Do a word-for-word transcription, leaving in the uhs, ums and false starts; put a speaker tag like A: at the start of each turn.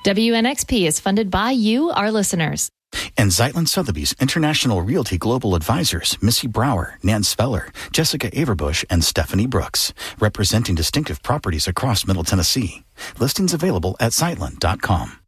A: W N X P is funded by you, our listeners.
B: And Zeitlin Sotheby's International Realty Global Advisors, Missy Brower, Nan Speller, Jessica Averbush, and Stephanie Brooks, representing distinctive properties across Middle Tennessee. Listings available at zeitlin dot com.